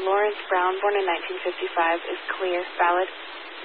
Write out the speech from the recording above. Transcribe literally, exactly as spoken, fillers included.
Lawrence Brown, born in nineteen fifty-five, is clear, valid?